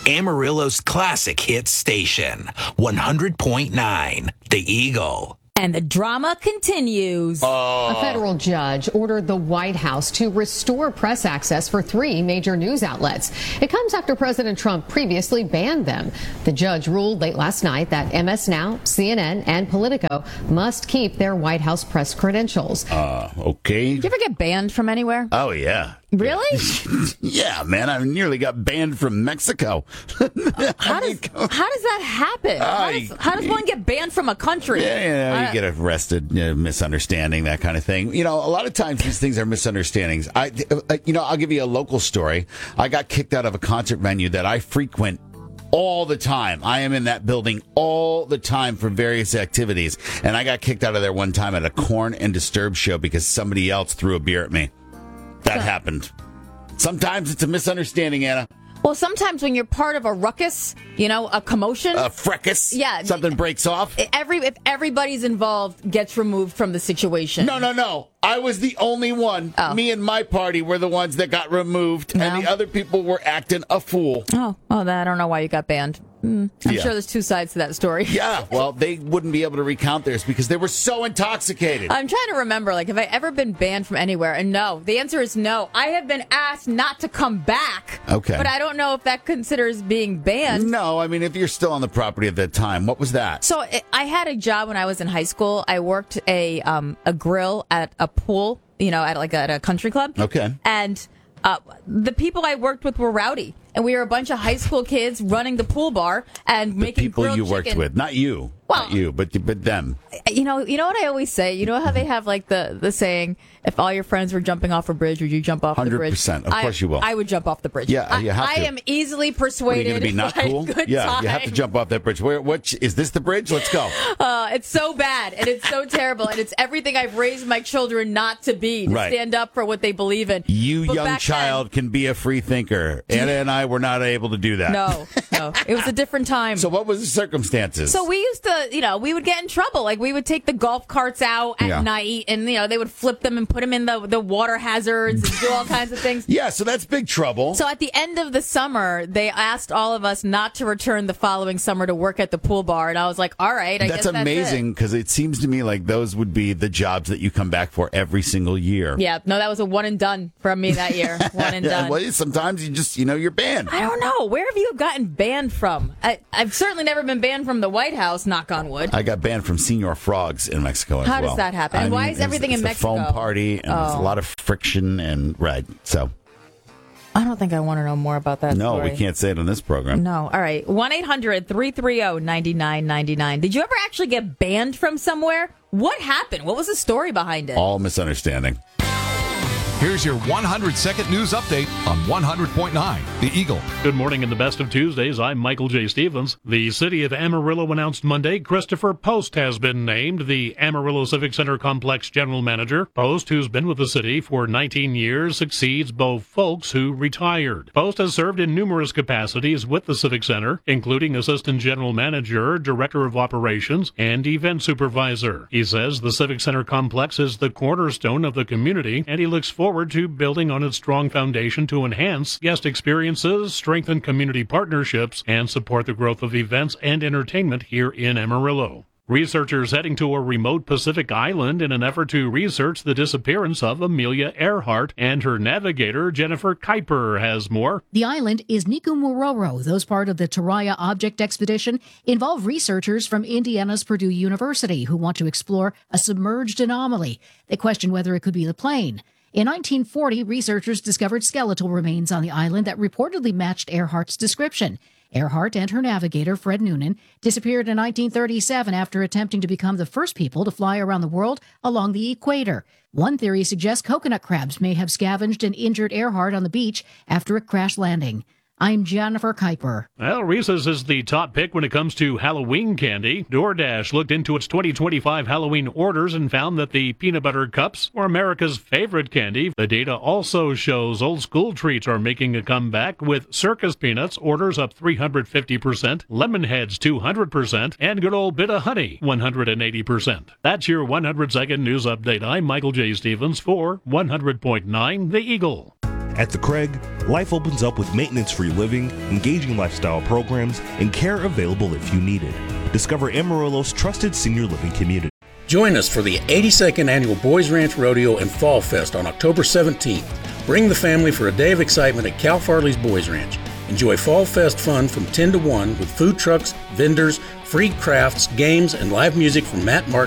Amarillo's classic hit station, 100.9 The Eagle. And the drama continues. A federal judge ordered the White House to restore press access for 3 major news outlets. It comes after President Trump previously banned them. The judge ruled late last night that MS Now, CNN, and Politico must keep their White House press credentials. Okay. Did you ever get banned from anywhere? Oh, yeah. Really? Yeah, man. I nearly got banned from Mexico. How does that happen? How does one get banned from a country? Yeah, you get arrested, misunderstanding, that kind of thing. A lot of times these things are misunderstandings. I'll give you a local story. I got kicked out of a concert venue that I frequent all the time. I am in that building all the time for various activities. And I got kicked out of there one time at a Korn and Disturbed show because somebody else threw a beer at me. That happened. Sometimes it's a misunderstanding, Anna. Well, sometimes when you're part of a ruckus, a commotion. A fracas. Yeah. Something breaks off. If everybody's involved, gets removed from the situation. No. I was the only one. Oh. Me and my party were the ones that got removed, and the other people were acting a fool. Oh, I don't know why you got banned. I'm sure there's 2 sides to that story. Yeah, well, they wouldn't be able to recount theirs because they were so intoxicated. I'm trying to remember, have I ever been banned from anywhere? And no, the answer is no. I have been asked not to come back. Okay. But I don't know if that considers being banned. No, I mean, if you're still on the property at that time, what was that? So I had a job when I was in high school. I worked a grill at a pool, at a country club. Okay. And the people I worked with were rowdy. And we were a bunch of high school kids running the pool bar and making people grilled you chicken. worked with, not you. Well, not you, but them. You know what I always say? You know how they have the saying, if all your friends were jumping off a bridge, would you jump off the bridge? 100%. Of course you will. I would jump off the bridge. Yeah, you have to. I am easily What, are persuaded. you going to be not cool? Good Yeah, time. you have to jump off that bridge. What is this the bridge? Let's go. It's so bad and it's so terrible and it's everything I've raised my children not to be, to stand up for what they believe in. You But young child can be a free thinker. Anna and I were not able to do that. No. It was a different time. So what was the circumstances? So we used to, we would get in trouble. We would take the golf carts out at night and, they would flip them and put them in the water hazards and do all kinds of things. Yeah, so that's big trouble. So at the end of the summer, they asked all of us not to return the following summer to work at the pool bar. And I was like, all right, I guess that's amazing because it seems to me like those would be the jobs that you come back for every single year. Yeah, no, that was a one and done from me that year. One and done. Well, sometimes you just, you're banned. I don't know. Where have you gotten banned from? I've certainly never been banned from the White House, knock on wood. I got banned from Senior Frogs in Mexico as well. How does that happen? And why is everything in Mexico? It's a foam party, and there's a lot of friction, and so. I don't think I want to know more about that No, story. we can't say it on this program. No. All right. 1-800-330-9999. Did you ever actually get banned from somewhere? What happened? What was the story behind it? All misunderstanding. Here's your 100-second news update on 100.9 The Eagle. Good morning and the best of Tuesdays. I'm Michael J. Stevens. The city of Amarillo announced Monday Christopher Post has been named the Amarillo Civic Center Complex General Manager. Post, who's been with the city for 19 years, succeeds Bo Folks, who retired. Post has served in numerous capacities with the Civic Center, including Assistant General Manager, Director of Operations, and Event Supervisor. He says the Civic Center Complex is the cornerstone of the community, and he looks forward to building on its strong foundation to enhance guest experiences, strengthen community partnerships, and support the growth of events and entertainment here in Amarillo. Researchers heading to a remote Pacific island in an effort to research the disappearance of Amelia Earhart and her navigator, Jennifer Kuiper, has more. The island is Nikumororo. Those part of the Taraya Object Expedition involve researchers from Indiana's Purdue University who want to explore a submerged anomaly. They question whether it could be the plane. In 1940, researchers discovered skeletal remains on the island that reportedly matched Earhart's description. Earhart and her navigator, Fred Noonan, disappeared in 1937 after attempting to become the first people to fly around the world along the equator. One theory suggests coconut crabs may have scavenged and injured Earhart on the beach after a crash landing. I'm Jennifer Kuiper. Well, Reese's is the top pick when it comes to Halloween candy. DoorDash looked into its 2025 Halloween orders and found that the peanut butter cups were America's favorite candy. The data also shows old school treats are making a comeback, with Circus Peanuts orders up 350%, Lemonheads 200%, and good old Bit of Honey 180%. That's your 100-second news update. I'm Michael J. Stevens for 100.9 The Eagle. At The Craig, life opens up with maintenance-free living, engaging lifestyle programs, and care available if you need it. Discover Amarillo's trusted senior living community. Join us for the 82nd Annual Boys Ranch Rodeo and Fall Fest on October 17th. Bring the family for a day of excitement at Cal Farley's Boys Ranch. Enjoy Fall Fest fun from 10 to 1 with food trucks, vendors, free crafts, games, and live music from Matt Martin.